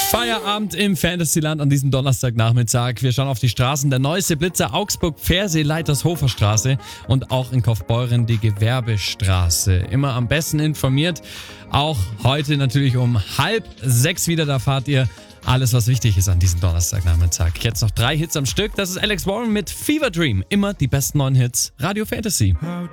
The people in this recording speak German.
Feierabend im Fantasyland an diesem Donnerstagnachmittag. Wir schauen auf die Straßen. Der neueste Blitzer Augsburg-Pfersee, Leitershofer Straße und auch in Kaufbeuren die Gewerbestraße. Immer am besten informiert. Auch heute natürlich um 5:30 wieder. Da fahrt ihr alles, was wichtig ist an diesem Donnerstagnachmittag. Jetzt noch 3 Hits am Stück. Das ist Alex Warren mit Fever Dream. Immer die besten neuen Hits. Radio Fantasy.